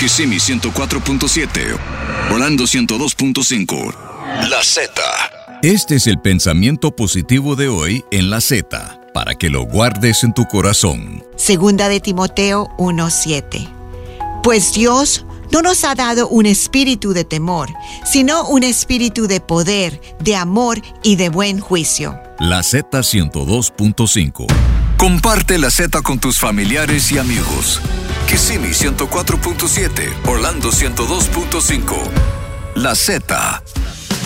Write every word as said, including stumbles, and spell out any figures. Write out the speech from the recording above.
Kissimmee ciento cuatro punto siete, Orlando ciento dos punto cinco. La Z. Este es el pensamiento positivo de hoy en La Z, para que lo guardes en tu corazón. Segunda de Timoteo uno siete. Pues Dios no nos ha dado un espíritu de temor, sino un espíritu de poder, de amor y de buen juicio. La Z ciento dos punto cinco. Comparte La Z con tus familiares y amigos. Kissimmee ciento cuatro punto siete, Orlando ciento dos punto cinco. La Z.